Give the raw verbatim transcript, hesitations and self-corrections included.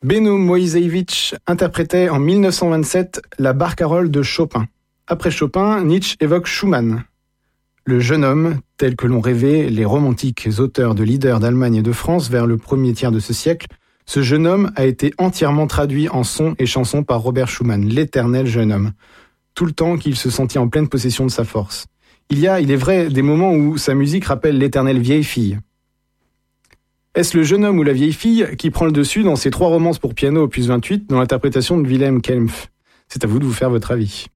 Beno Moiseiwitsch interprétait en dix-neuf cent vingt-sept la barcarolle de Chopin. Après Chopin, Nietzsche évoque Schumann. Le jeune homme, tel que l'ont rêvé les romantiques auteurs de leaders d'Allemagne et de France vers le premier tiers de ce siècle, ce jeune homme a été entièrement traduit en sons et chansons par Robert Schumann, l'éternel jeune homme, tout le temps qu'il se sentit en pleine possession de sa force. Il y a, il est vrai, des moments où sa musique rappelle l'éternelle vieille fille. Est-ce le jeune homme ou la vieille fille qui prend le dessus dans ces trois romances pour piano opus vingt-huit dans l'interprétation de Wilhelm Kempff ? C'est à vous de vous faire votre avis.